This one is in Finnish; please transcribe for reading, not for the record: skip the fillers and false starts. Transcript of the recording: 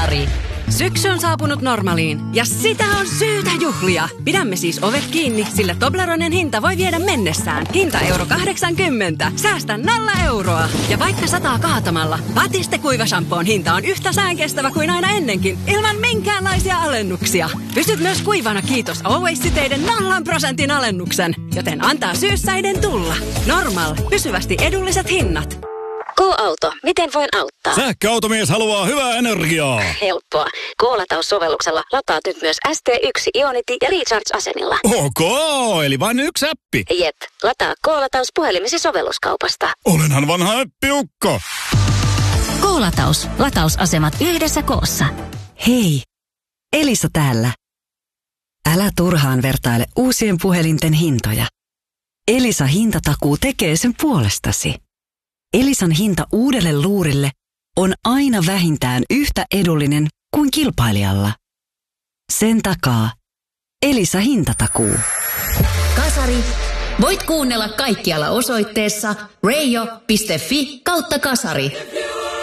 Kasari. Syksy on saapunut Normaliin ja sitä on syytä juhlia. Pidämme siis ovet kiinni, sillä Tobleronen hinta voi viedä mennessään. Hinta €80. Säästä 0 euroa. Ja vaikka sataa kaatamalla, Batiste kuivashampoon hinta on yhtä säänkestävä kuin aina ennenkin, ilman minkäänlaisia alennuksia. Pysyt myös kuivana kiitos Always-siteiden 0% alennuksen, joten antaa syyssäiden tulla. Normal. Pysyvästi edulliset hinnat. K-auto. Miten voin auttaa? Sähköautomies haluaa hyvää energiaa. Helppoa. K-lataussovelluksella lataat nyt myös ST1, Ionity ja Recharge-asenilla. Ok, eli vain yksi appi. Jep. Lataa K-lataus puhelimesi sovelluskaupasta. Olenhan vanha äppiukko. K-lataus. Latausasemat yhdessä koossa. Hei, Elisa täällä. Älä turhaan vertaile uusien puhelinten hintoja. Elisa hintatakuu tekee sen puolestasi. Elisan hinta uudelle luurille on aina vähintään yhtä edullinen kuin kilpailijalla. Sen takaa Elisa hintatakuu. Kasari. Voit kuunnella kaikkialla osoitteessa radio.fi/kasari.